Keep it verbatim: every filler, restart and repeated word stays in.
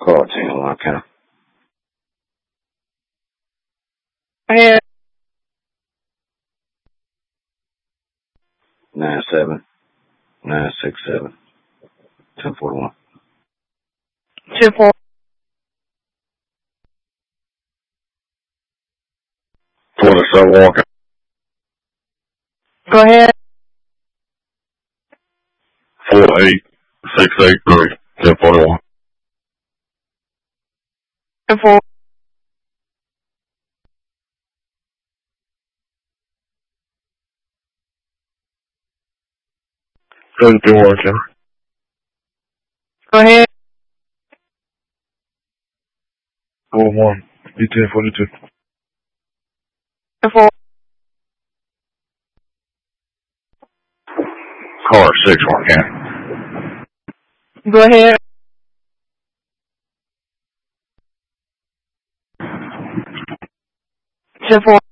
Car ten, one count. Ahead. Nine seven nine six seven ten forty one. Ten four. Twenty-seven walking. Go ahead. Four eight six eight three ten forty one. Ten four. Thirty-two walking. Go ahead. Four one. B ten forty two. Ten four. Car six one count. Go ahead. Ten four.